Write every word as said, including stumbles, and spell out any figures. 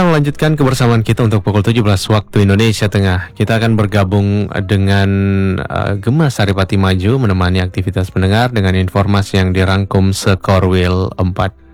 melanjutkan kebersamaan kita untuk pukul tujuh belas waktu Indonesia Tengah. Kita akan bergabung dengan uh, Gemma Saripati Maju menemani aktivitas pendengar dengan informasi yang dirangkum Sekorwil empat.